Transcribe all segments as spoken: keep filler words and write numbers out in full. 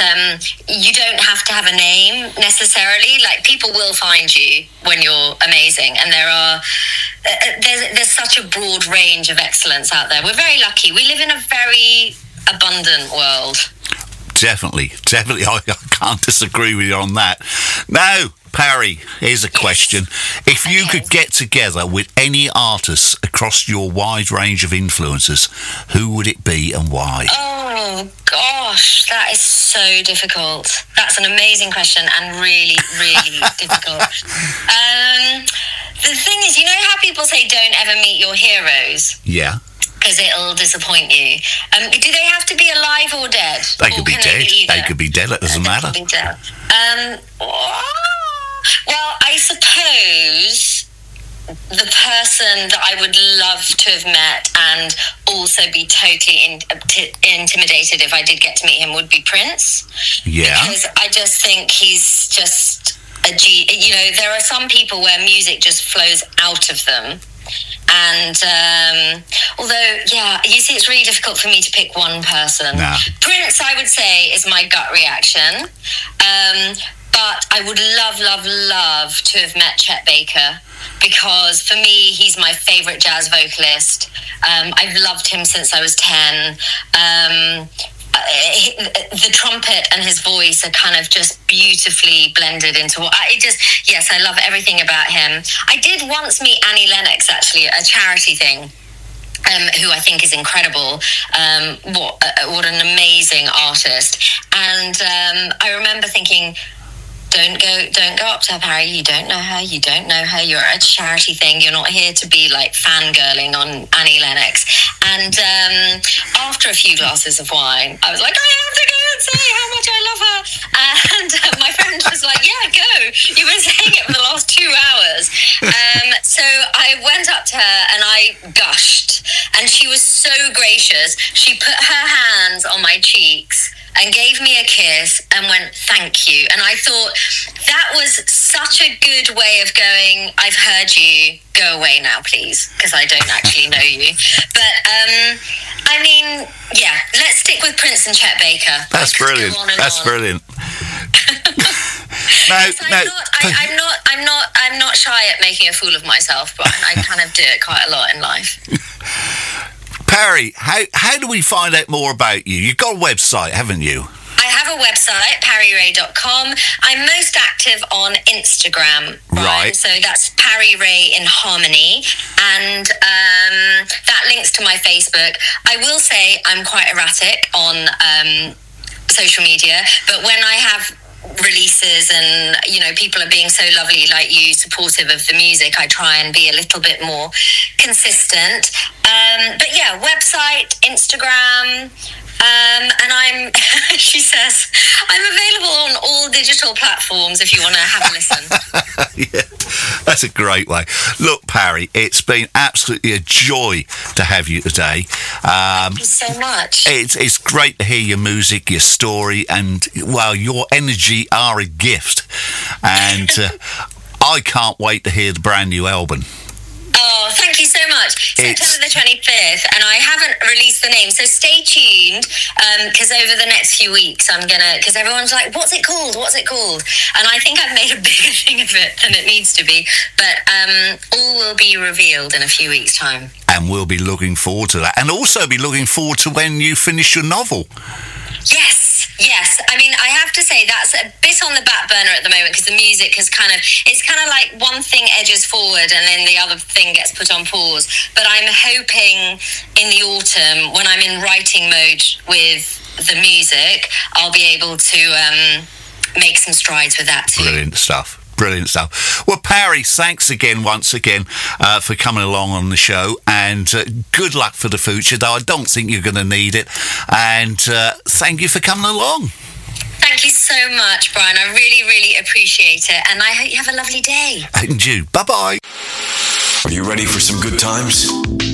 um, you don't have to have a name necessarily. Like, people will find you when you're amazing, and there are uh, there's, there's such a broad range of excellence out there. We're very lucky. We live in a very abundant world. Definitely, definitely. I, I can't disagree with you on that. Now, Parry, here's a question. If you Okay. could get together with any artists across your wide range of influences, who would it be and why? Oh, gosh, that is so difficult. That's an amazing question and really, really difficult. Um, the thing is, you know how people say don't ever meet your heroes? Yeah. Because it'll disappoint you. Um, do they have to be alive or dead? They Or could be can dead. Be They could be dead. It doesn't They matter. could be dead. Um, well, I suppose the person that I would love to have met and also be totally in, t- intimidated if I did get to meet him would be Prince. Yeah. Because I just think he's just a G. You know, there are some people where music just flows out of them. And um, although, yeah, you see, it's really difficult for me to pick one person. Nah. Prince, I would say, is my gut reaction. Um, but I would love, love, love to have met Chet Baker, because for me, he's my favourite jazz vocalist. Um, I've loved him since I was ten. Um, Uh, the trumpet and his voice are kind of just beautifully blended into what I just, yes, I love everything about him. I did once meet Annie Lennox, actually, at a charity thing, um, who I think is incredible. Um, what, uh, what an amazing artist. And um, I remember thinking, Don't go don't go up to her, Parry. You don't know her. You don't know her. You're at a charity thing. You're not here to be, like, fangirling on Annie Lennox. And um, after a few glasses of wine, I was like, I have to go and say how much I love her. And uh, my friend was like, yeah, go. You've been saying it for the last two hours. Um, so I went up to her and I gushed. And she was so gracious. She put her hands on my cheeks and gave me a kiss and went, thank you. And I thought that was such a good way of going, I've heard you, go away now, please, because I don't actually know you. But, um, I mean, yeah, let's stick with Prince and Chet Baker. That's brilliant. That's on. brilliant. no, Yes, I'm, no. not, I, I'm not. I'm not. I'm not shy at making a fool of myself, Brian. I kind of do it quite a lot in life. Parry, how how do we find out more about you? You've got a website, haven't you? I have a website, parry ray dot com. I'm most active on Instagram, Brian. Right. So that's Parry Ray in Harmony, and um, that links to my Facebook. I will say I'm quite erratic on um, social media, but when I have releases and, you know, people are being so lovely like you, supportive of the music, I try and be a little bit more consistent. Um, but yeah, website, Instagram, um, and I'm, she says, I'm available on all digital platforms if you want to have a listen. Yeah, that's a great way. Look, Parry, it's been absolutely a joy to have you today. Um, Thank you so much. It's it's great to hear your music, your story, and, well, your energy are a gift. And uh, I can't wait to hear the brand new album. Oh, thank you so much. It's- September the twenty-fifth, and I haven't released the name, so stay tuned, because um, over the next few weeks I'm going to, because everyone's like, what's it called? What's it called? And I think I've made a bigger thing of it than it needs to be, but um, all will be revealed in a few weeks' time. And we'll be looking forward to that. And also be looking forward to when you finish your novel. Yes, yes. I mean, I have to say that's a bit on the back burner at the moment because the music has kind of, it's kind of like one thing edges forward and then the other thing gets put on pause. But I'm hoping in the autumn, when I'm in writing mode with the music, I'll be able to um, make some strides with that too. Brilliant stuff. Brilliant stuff. Well, Parry, thanks again, once again, uh, for coming along on the show, and uh, good luck for the future, though I don't think you're going to need it, and uh, thank you for coming along. Thank you so much, Brian. I really, really appreciate it, and I hope you have a lovely day. And you. Bye-bye. Are you ready for some good times?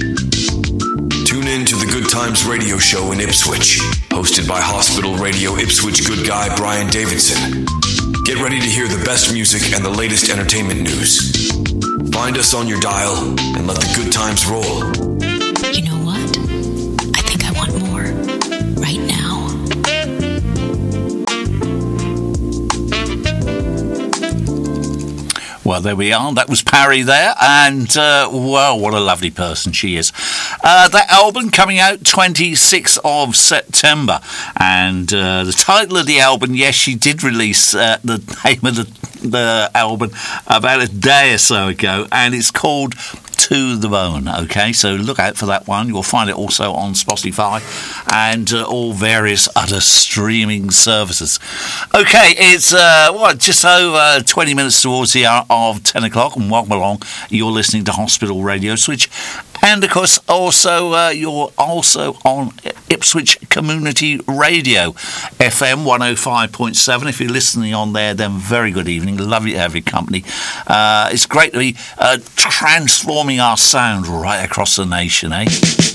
Tune in to the Good Times radio show in Ipswich, hosted by Hospital Radio Ipswich good guy Brian Davidson. Get ready to hear the best music and the latest entertainment news. Find us on your dial and let the good times roll. You know what? I think I want more. Right now. Well, there we are. That was Parry there. And, uh, well, what a lovely person she is. Uh, that album coming out twenty-sixth of September. And uh, the title of the album, yes, she did release uh, the name of the, the album about a day or so ago. And it's called To the Bone. Okay, so look out for that one. You'll find it also on Spotify and uh, all various other streaming services. Okay, it's uh, what just over twenty minutes towards the hour of ten o'clock, and welcome along. You're listening to Hospital Radio Switch, and of course, also uh, you're also on Ipswich Community Radio, F M one oh five point seven. If you're listening on there, then very good evening. Lovely to have your company. Uh, it's great to be uh, transforming our sound right across the nation, eh?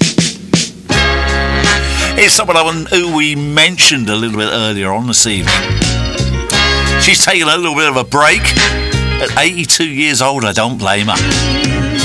Here's someone who we mentioned a little bit earlier on this evening. She's taken a little bit of a break. At eighty-two years old, I don't blame her.